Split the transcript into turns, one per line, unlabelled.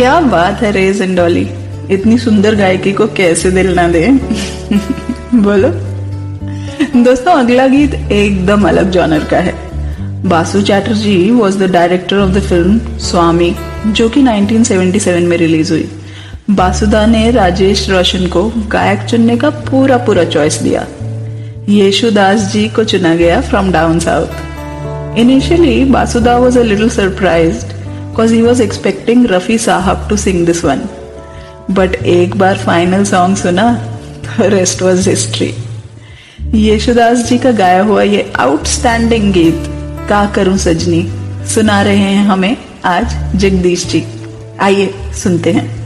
क्या बात है रेज एंड डॉली, इतनी सुंदर गायकी को कैसे दिल ना दे। बोलो दोस्तों, अगला गीत एकदम अलग जॉनर का है। Basu Chatterjee was the director of the film स्वामी, जो कि 1977 में रिलीज हुई। बासुदा ने राजेश रोशन को गायक चुनने का पूरा चॉइस दिया। येशुदास जी को चुना गया from down south. Initially Basuda was a little surprised because he was expecting Rafi साहब to sing this one, but एक बार फाइनल सॉन्ग सुना तो रेस्ट वॉज हिस्ट्री। येशुदास जी का गाया हुआ ये आउटस्टैंडिंग गीत का करूं सजनी सुना रहे हैं हमें आज जगदीश जी। आइए सुनते हैं।